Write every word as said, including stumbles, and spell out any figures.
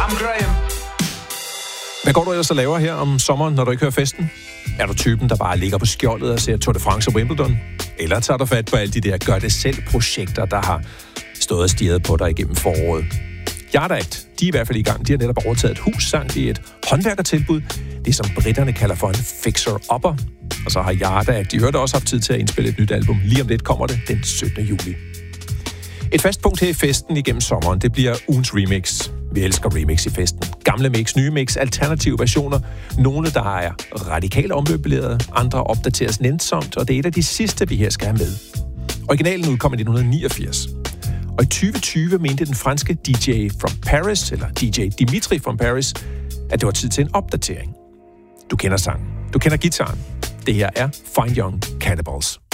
I'm Graham. Hvad går du ellers og laver her om sommeren, når du ikke hører festen? Er du typen, der bare ligger på skjoldet og ser Tour de France og Wimbledon? Eller tager du fat på alle de der gør-det-selv-projekter, der har stået og stirret på dig igennem foråret? Yard Act, de er i hvert fald i gang. De har netop overtaget et hus, sang i et håndværkertilbud. Det som britterne kalder for en fixer-upper. Og så har Yard Act, de hørte også haft tid til at indspille et nyt album. Lige om lidt kommer det den syttende juli. Et fast punkt her i festen igennem sommeren, det bliver ugens remix. Vi elsker remix i festen. Gamle mix, nye mix, alternative versioner. Nogle, der er radikalt ommøblerede, andre opdateres nænsomt, og det er et af de sidste, vi her skal have med. Originalen udkom i nitten niogfirs. Og i tyve tyve mente den franske D J from Paris, eller D J Dimitri from Paris, at det var tid til en opdatering. Du kender sangen. Du kender gitaren. Det her er Fine Young Cannibals.